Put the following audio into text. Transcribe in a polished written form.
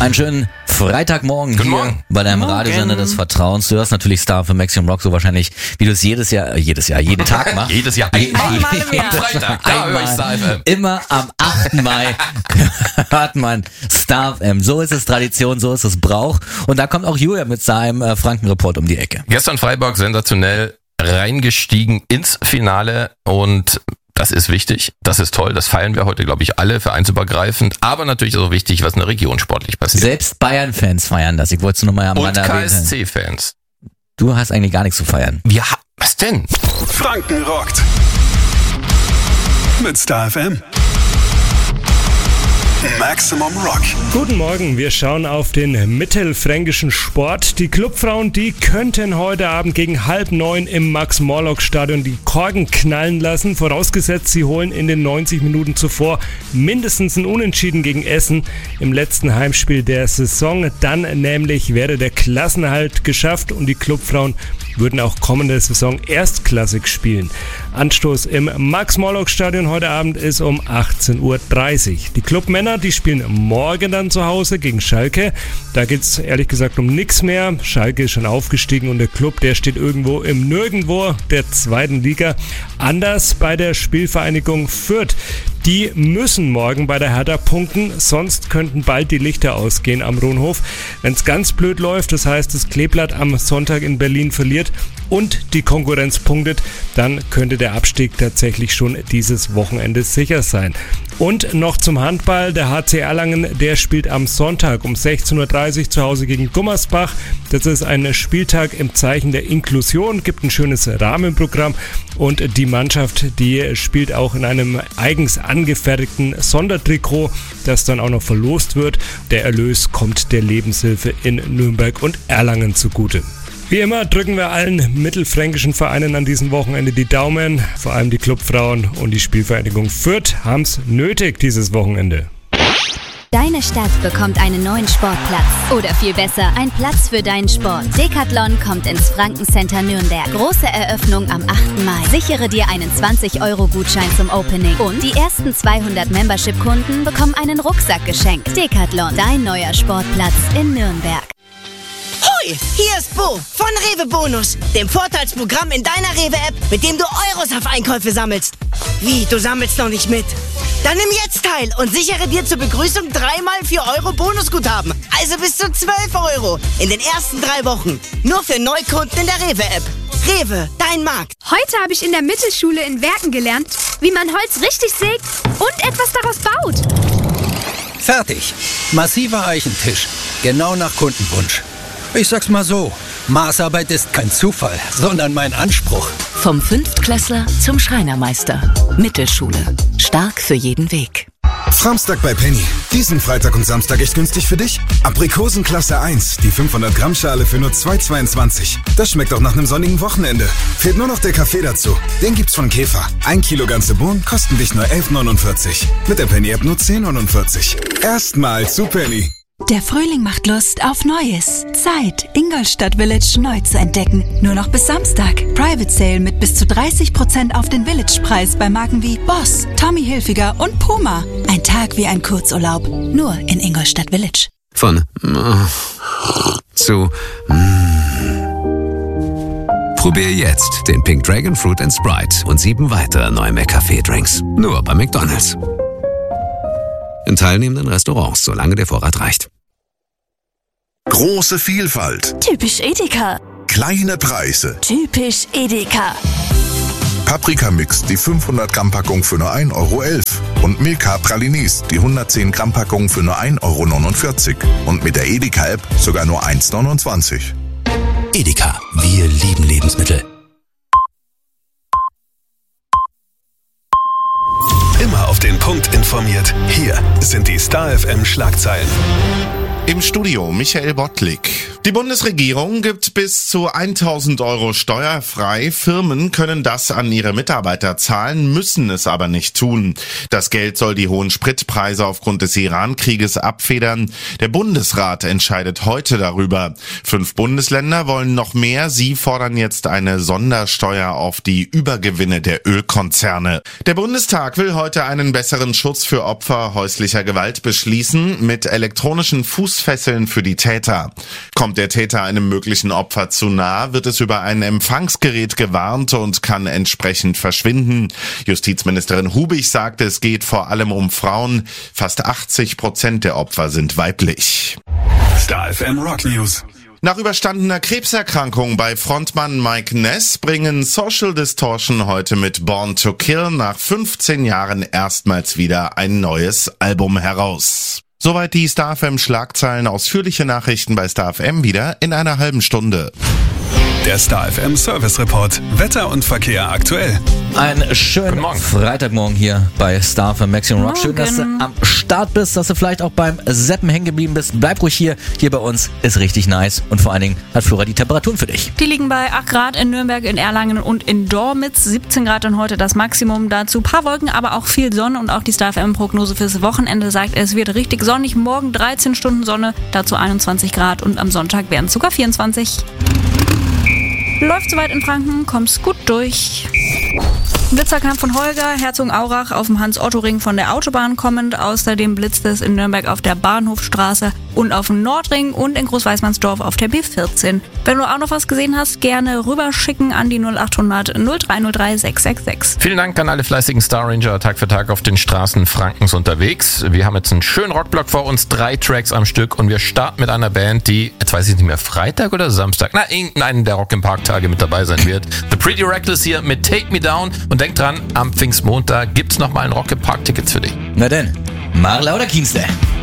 Einen schönen Freitagmorgen Guten hier Morgen. bei deinem Radiosender des Vertrauens. Du hörst natürlich Star für Maximum Rock, so wahrscheinlich, wie du es jeden Tag machst. Jedes Jahr. Einmal im Jahr. Freitag, da höre ich Star FM. Immer am 8. Mai hört man Star FM. So ist es Tradition, so ist es Brauch. Und da kommt auch Julia mit seinem Frankenreport um die Ecke. Gestern Freiburg sensationell reingestiegen ins Finale und das ist wichtig, das ist toll, das feiern wir heute, glaube ich, alle vereinsübergreifend, aber natürlich ist auch wichtig, was in der Region sportlich passiert. Selbst Bayern-Fans feiern das. Ich wollte es nur mal am Und Rande erwähnen. KSC-Fans. Du hast eigentlich gar nichts zu feiern. Was denn? Franken rockt. Mit Star FM. Maximum Rock. Guten Morgen, wir schauen auf den mittelfränkischen Sport. Die Clubfrauen, die könnten heute Abend gegen 8:30 im Max-Morlock-Stadion die Korken knallen lassen. Vorausgesetzt, sie holen in den 90 Minuten zuvor mindestens ein Unentschieden gegen Essen im letzten Heimspiel der Saison. Dann nämlich wäre der Klassenerhalt geschafft und die Clubfrauen würden auch kommende Saison erstklassig spielen. Anstoß im Max-Morlock-Stadion heute Abend ist um 18:30 Uhr. Die Clubmänner, die spielen morgen dann zu Hause gegen Schalke. Da geht es ehrlich gesagt um nichts mehr. Schalke ist schon aufgestiegen und der Club, der steht irgendwo im Nirgendwo der zweiten Liga. Anders bei der Spielvereinigung Fürth. Die müssen morgen bei der Hertha punkten, sonst könnten bald die Lichter ausgehen am Rohnhof. Wenn es ganz blöd läuft, das heißt, das Kleeblatt am Sonntag in Berlin verliert und die Konkurrenz punktet, dann könnte der Abstieg tatsächlich schon dieses Wochenende sicher sein. Und noch zum Handball, der HC Erlangen, der spielt am Sonntag um 16:30 Uhr zu Hause gegen Gummersbach. Das ist ein Spieltag im Zeichen der Inklusion, gibt ein schönes Rahmenprogramm und die Mannschaft, die spielt auch in einem eigens angefertigten Sondertrikot, das dann auch noch verlost wird. Der Erlös kommt der Lebenshilfe in Nürnberg und Erlangen zugute. Wie immer drücken wir allen mittelfränkischen Vereinen an diesem Wochenende die Daumen. Vor allem die Clubfrauen und die Spielvereinigung Fürth haben es nötig dieses Wochenende. Deine Stadt bekommt einen neuen Sportplatz. Oder viel besser, ein Platz für deinen Sport. Decathlon kommt ins Franken-Center Nürnberg. Große Eröffnung am 8. Mai. Sichere dir einen 20-Euro-Gutschein zum Opening. Und die ersten 200 Membership-Kunden bekommen einen Rucksack geschenkt. Decathlon, dein neuer Sportplatz in Nürnberg. Hoi, hier ist Bo von Rewe Bonus, dem Vorteilsprogramm in deiner Rewe-App, mit dem du Euros auf Einkäufe sammelst. Wie, du sammelst noch nicht mit? Dann nimm jetzt teil und sichere dir zur Begrüßung 3x 4 Euro Bonusguthaben. Also bis zu 12 Euro in den ersten 3 Wochen. Nur für Neukunden in der Rewe-App. Rewe, dein Markt. Heute habe ich in der Mittelschule in Werken gelernt, wie man Holz richtig sägt und etwas daraus baut. Fertig. Massiver Eichentisch. Genau nach Kundenwunsch. Ich sag's mal so, Maßarbeit ist kein Zufall, sondern mein Anspruch. Vom Fünftklässler zum Schreinermeister. Mittelschule. Stark für jeden Weg. Samstag bei Penny. Diesen Freitag und Samstag echt günstig für dich? Aprikosen Klasse 1, die 500 Gramm Schale für nur 2,22. Das schmeckt auch nach einem sonnigen Wochenende. Fehlt nur noch der Kaffee dazu. Den gibt's von Käfer. 1 Kilo ganze Bohnen kosten dich nur 11,49. Mit der Penny-App nur 10,49. Erstmal zu Penny. Der Frühling macht Lust auf Neues. Zeit, Ingolstadt Village neu zu entdecken. Nur noch bis Samstag. Private Sale mit bis zu 30% auf den Village-Preis bei Marken wie Boss, Tommy Hilfiger und Puma. Ein Tag wie ein Kurzurlaub. Nur in Ingolstadt Village. Von zu Probier jetzt den Pink Dragon Fruit & Sprite und 7 weitere neue McCafé-Drinks. Nur bei McDonald's. In teilnehmenden Restaurants, solange der Vorrat reicht. Große Vielfalt. Typisch Edeka. Kleine Preise. Typisch Edeka. Paprika-Mix, die 500 Gramm Packung für nur 1,11 Euro. Und Milka Pralinis, die 110 Gramm Packung für nur 1,49 Euro. Und mit der Edeka-App sogar nur 1,29 €. Edeka, wir lieben Lebensmittel. Immer auf den Punkt informiert. Hier sind die Star FM Schlagzeilen. Im Studio Michael Bottlik. Die Bundesregierung gibt bis zu 1.000 Euro steuerfrei. Firmen können das an ihre Mitarbeiter zahlen, müssen es aber nicht tun. Das Geld soll die hohen Spritpreise aufgrund des Iran-Krieges abfedern. Der Bundesrat entscheidet heute darüber. 5 Bundesländer wollen noch mehr. Sie fordern jetzt eine Sondersteuer auf die Übergewinne der Ölkonzerne. Der Bundestag will heute einen besseren Schutz für Opfer häuslicher Gewalt beschließen mit elektronischen Fußfesseln für die Täter. Kommt der Täter einem möglichen Opfer zu nah, wird es über ein Empfangsgerät gewarnt und kann entsprechend verschwinden. Justizministerin Hubig sagte, es geht vor allem um Frauen. Fast 80% der Opfer sind weiblich. Star FM Rock News. Nach überstandener Krebserkrankung bei Frontmann Mike Ness bringen Social Distortion heute mit Born to Kill nach 15 Jahren erstmals wieder ein neues Album heraus. Soweit die Star FM Schlagzeilen. Ausführliche Nachrichten bei Star FM wieder in einer halben Stunde. Der Star FM Service Report. Wetter und Verkehr aktuell. Einen schönen Freitagmorgen hier bei Star FM Maximum Rock. Schön, dass du am Start bist, dass du vielleicht auch beim Seppen hängen geblieben bist. Bleib ruhig hier. Hier bei uns ist richtig nice. Und vor allen Dingen hat Flora die Temperaturen für dich. Die liegen bei 8 Grad in Nürnberg, in Erlangen und in Dormitz. 17 Grad dann heute das Maximum. Dazu paar Wolken, aber auch viel Sonne. Und auch die Star FM Prognose fürs Wochenende sagt, es wird richtig sonnig. Morgen 13 Stunden Sonne, dazu 21 Grad. Und am Sonntag werden es sogar 24. Läuft soweit in Franken, kommst gut durch. Blitzerkampf von Holger, Herzogenaurach auf dem Hans-Otto-Ring von der Autobahn kommend. Außerdem blitzt es in Nürnberg auf der Bahnhofstraße und auf dem Nordring und in Großweißmannsdorf auf der B14. Wenn du auch noch was gesehen hast, gerne rüberschicken an die 0800 0303 666. Vielen Dank an alle fleißigen Star Ranger Tag für Tag auf den Straßen Frankens unterwegs. Wir haben jetzt einen schönen Rockblock vor uns, 3 Tracks am Stück und wir starten mit einer Band, die, jetzt weiß ich nicht mehr, Freitag oder Samstag, irgendeinen der Rock im Park Tage mit dabei sein wird. The Pretty Reckless hier mit Take Me Down und denk dran, am Pfingstmontag gibt's nochmal ein Rock im Park Tickets für dich. Na denn, Marla oder Kienste?